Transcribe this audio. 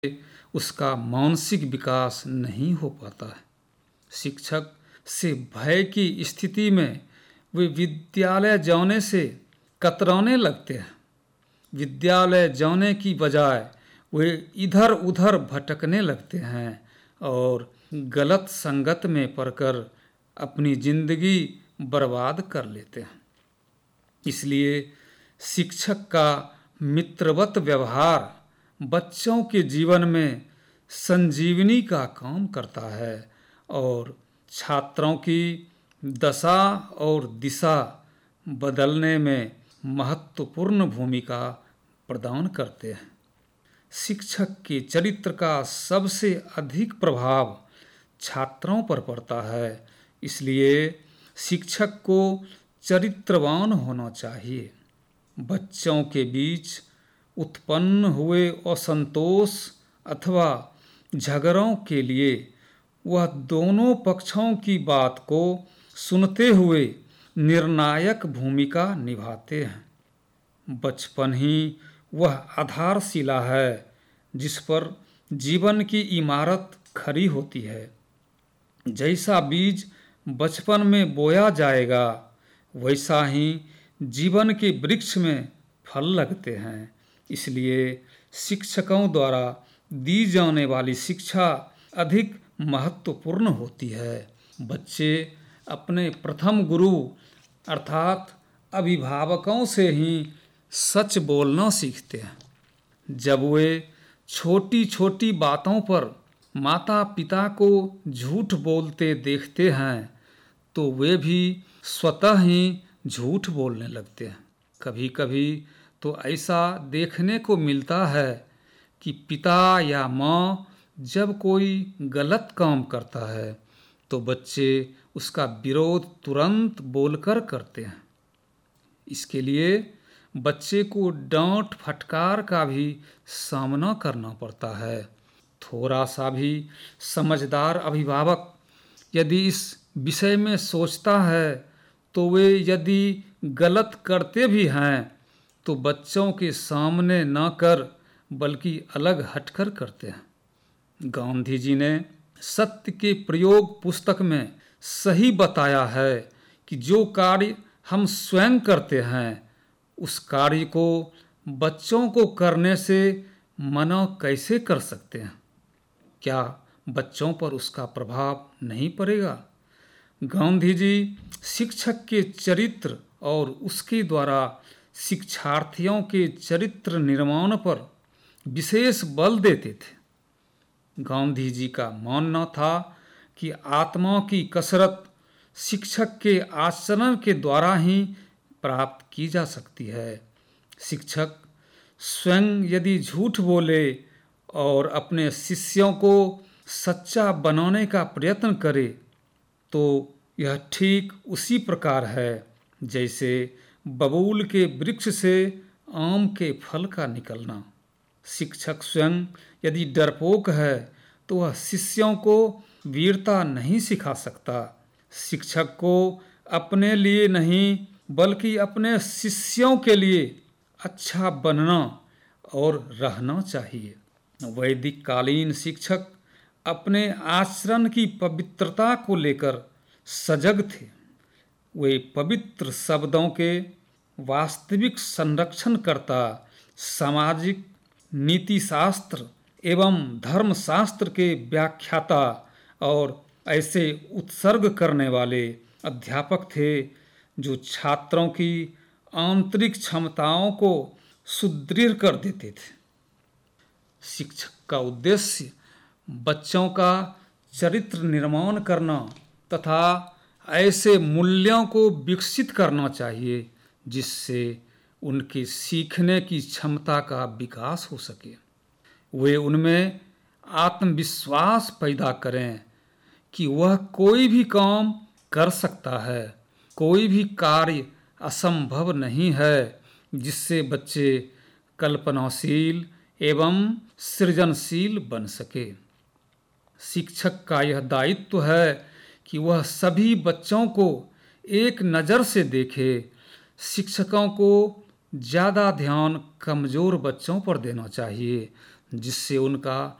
उसका मानसिक विकास नहीं हो पाता है। शिक्षक से भय की स्थिति में वे विद्यालय जाने से कतराने लगते हैं। विद्यालय जाने की बजाय वे इधर उधर भटकने लगते हैं और गलत संगत में पड़कर अपनी जिंदगी बर्बाद कर लेते हैं। इसलिए शिक्षक का मित्रवत व्यवहार बच्चों के जीवन में संजीवनी का काम करता है और छात्रों की दशा और दिशा बदलने में महत्वपूर्ण भूमिका प्रदान करते हैं। शिक्षक के चरित्र का सबसे अधिक प्रभाव छात्रों पर पड़ता है, इसलिए शिक्षक को चरित्रवान होना चाहिए। बच्चों के बीच उत्पन्न हुए असंतोष अथवा झगड़ों के लिए वह दोनों पक्षों की बात को सुनते हुए निर्णायक भूमिका निभाते हैं। बचपन ही वह आधारशिला है जिस पर जीवन की इमारत खड़ी होती है। जैसा बीज बचपन में बोया जाएगा वैसा ही जीवन के वृक्ष में फल लगते हैं। इसलिए शिक्षकों द्वारा दी जाने वाली शिक्षा अधिक महत्वपूर्ण होती है। बच्चे अपने प्रथम गुरु अर्थात अभिभावकों से ही सच बोलना सीखते हैं। जब वे छोटी छोटी बातों पर माता पिता को झूठ बोलते देखते हैं तो वे भी स्वतः ही झूठ बोलने लगते हैं। कभी कभी तो ऐसा देखने को मिलता है कि पिता या माँ जब कोई गलत काम करता है तो बच्चे उसका विरोध तुरंत बोलकर करते हैं। इसके लिए बच्चे को डांट फटकार का भी सामना करना पड़ता है। थोड़ा सा भी समझदार अभिभावक यदि इस विषय में सोचता है तो वे यदि गलत करते भी हैं तो बच्चों के सामने न कर बल्कि अलग हटकर करते हैं। गांधी जी ने सत्य के प्रयोग पुस्तक में सही बताया है कि जो कार्य हम स्वयं करते हैं उस कार्य को बच्चों को करने से मना कैसे कर सकते हैं? क्या बच्चों पर उसका प्रभाव नहीं पड़ेगा? गांधी जी शिक्षक के चरित्र और उसके द्वारा शिक्षार्थियों के चरित्र निर्माण पर विशेष बल देते थे। गांधी जी का मानना था कि आत्मा की कसरत शिक्षक के आचरण के द्वारा ही प्राप्त की जा सकती है। शिक्षक स्वयं यदि झूठ बोले और अपने शिष्यों को सच्चा बनाने का प्रयत्न करे तो यह ठीक उसी प्रकार है जैसे बबूल के वृक्ष से आम के फल का निकलना। शिक्षक स्वयं यदि डरपोक है तो वह शिष्यों को वीरता नहीं सिखा सकता। शिक्षक को अपने लिए नहीं बल्कि अपने शिष्यों के लिए अच्छा बनना और रहना चाहिए। वैदिक कालीन शिक्षक अपने आचरण की पवित्रता को लेकर सजग थे। वे पवित्र शब्दों के वास्तविक संरक्षणकर्ता, सामाजिक नीतिशास्त्र एवं धर्मशास्त्र के व्याख्याता और ऐसे उत्सर्ग करने वाले अध्यापक थे जो छात्रों की आंतरिक क्षमताओं को सुदृढ़ कर देते थे। शिक्षक का उद्देश्य बच्चों का चरित्र निर्माण करना तथा ऐसे मूल्यों को विकसित करना चाहिए जिससे उनके सीखने की क्षमता का विकास हो सके। वे उनमें आत्मविश्वास पैदा करें कि वह कोई भी काम कर सकता है, कोई भी कार्य असंभव नहीं है, जिससे बच्चे कल्पनाशील एवं सृजनशील बन सके। शिक्षक का यह दायित्व है कि वह सभी बच्चों को एक नज़र से देखे। शिक्षकों को ज़्यादा ध्यान कमज़ोर बच्चों पर देना चाहिए जिससे उनका